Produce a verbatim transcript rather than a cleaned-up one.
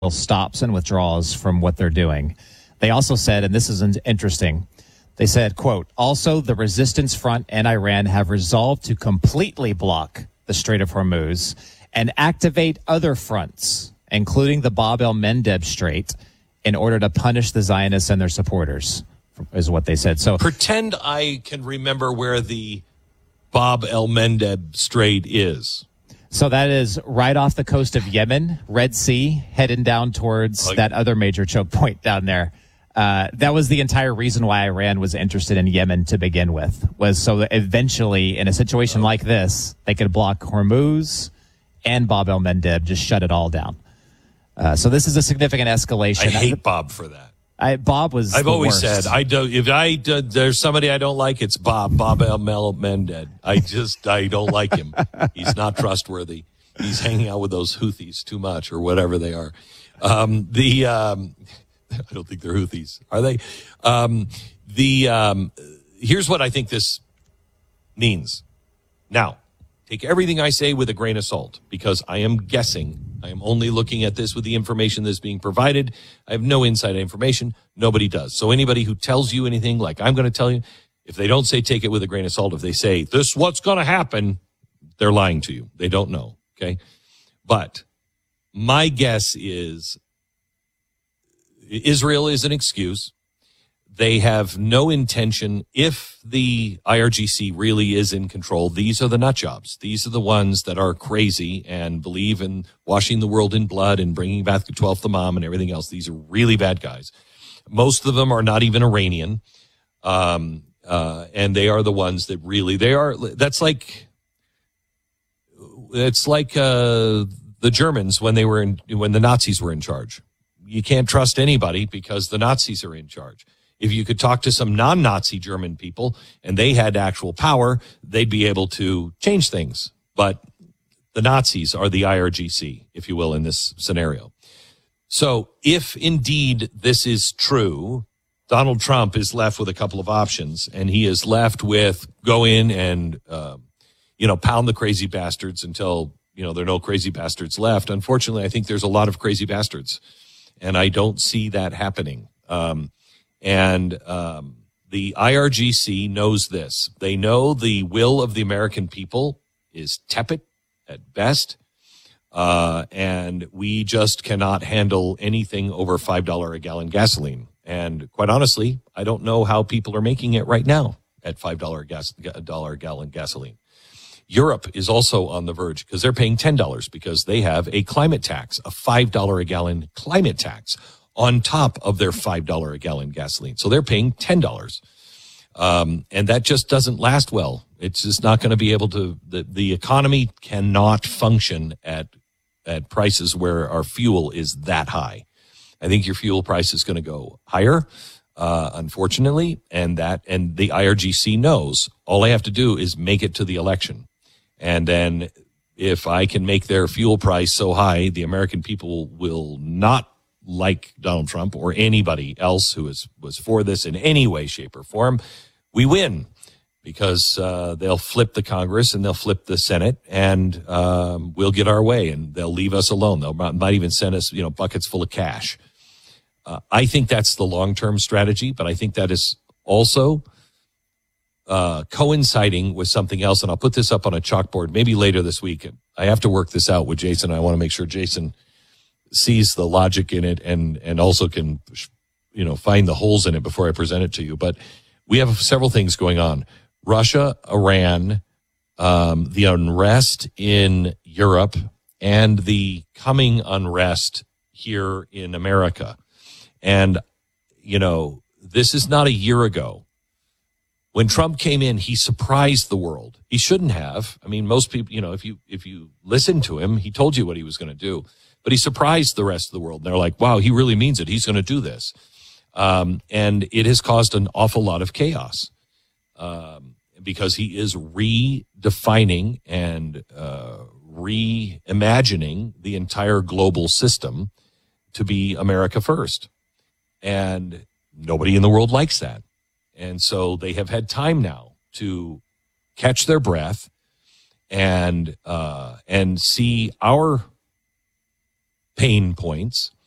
stops and withdraws from what they're doing. They also said, and this is interesting, they said, quote, also the resistance front and Iran have resolved to completely block the Strait of Hormuz and activate other fronts, including the Bab el-Mandeb Strait, in order to punish the Zionists and their supporters, is what they said. So pretend I can remember where the Bab el-Mandeb Strait is. So that is right off the coast of Yemen, Red Sea, heading down towards oh, that other major choke point down there. Uh, that was the entire reason why Iran was interested in Yemen to begin with, was so that eventually, in a situation like this, they could block Hormuz and Bab el-Mandeb, just shut it all down. Uh, so this is a significant escalation. I hate Bob for that. I, Bob was. I've always worst. said I do. If I do, there's somebody I don't like, it's Bob. Bob el-Mandeb. I just I don't like him. He's not trustworthy. He's hanging out with those Houthis too much, or whatever they are. Um, the um, I don't think they're Houthis, are they? Um, the um, here's what I think this means. Now, take everything I say with a grain of salt, because I am guessing. I am only looking at this with the information that's being provided. I have no inside information. Nobody does. So anybody who tells you anything like I'm going to tell you, if they don't say take it with a grain of salt, if they say this is what's going to happen, they're lying to you. They don't know. Okay. But my guess is Israel is an excuse. They have no intention. If the I R G C really is in control, these are the nut jobs. These are the ones that are crazy and believe in washing the world in blood and bringing back the twelfth Imam and everything else. These are really bad guys. Most of them are not even Iranian. Um, uh, and they are the ones that really, they are, that's like, it's like, uh, the Germans when they were in, when the Nazis were in charge. You can't trust anybody because the Nazis are in charge. If you could talk to some non-Nazi German people and they had actual power, they'd be able to change things. But the Nazis are the I R G C, if you will, in this scenario. So if indeed this is true, Donald Trump is left with a couple of options, and he is left with go in and, uh, you know, pound the crazy bastards until, you know, there are no crazy bastards left. Unfortunately, I think there's a lot of crazy bastards, and I don't see that happening. Um, And um, the I R G C knows this. They know the will of the American people is tepid at best, uh, and we just cannot handle anything over five dollars a gallon gasoline. And quite honestly, I don't know how people are making it right now at five dollars gas, dollar a gallon gasoline. Europe is also on the verge because they're paying ten dollars because they have a climate tax, a five dollars a gallon climate tax on top of their five dollars a gallon gasoline. So they're paying ten dollars. Um, and that just doesn't last well. It's just not going to be able to, the, the economy cannot function at, at prices where our fuel is that high. I think your fuel price is going to go higher, uh, unfortunately. And that, and the I R G C knows all I have to do is make it to the election. And then if I can make their fuel price so high, the American people will not like Donald Trump or anybody else who is, was for this in any way, shape, or form. We win because uh, they'll flip the Congress and they'll flip the Senate, and um, we'll get our way, and they'll leave us alone. They'll might even send us, you know, buckets full of cash. Uh, I think that's the long-term strategy, but I think that is also uh, coinciding with something else. And I'll put this up on a chalkboard maybe later this week. I have to work this out with Jason. I want to make sure Jason sees the logic in it and, and also can, you know, find the holes in it before I present it to you. But we have several things going on. Russia, Iran, um, the unrest in Europe, and the coming unrest here in America. And, you know, this is not a year ago. When Trump came in, he surprised the world. He shouldn't have. I mean, most people, you know, if you, if you listen to him, he told you what he was going to do. But he surprised the rest of the world. They're like, wow, he really means it. He's going to do this. Um, and it has caused an awful lot of chaos um, because he is redefining and uh, reimagining the entire global system to be America first. And nobody in the world likes that. And so they have had time now to catch their breath and uh, and see our pain points